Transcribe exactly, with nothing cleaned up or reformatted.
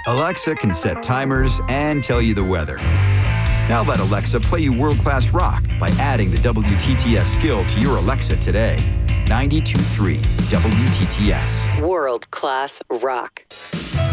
Alexa can set timers and tell you the weather. Now let Alexa play you world-class rock by adding the W T T S skill to your Alexa today. ninety-two point three W T T S. World-class rock.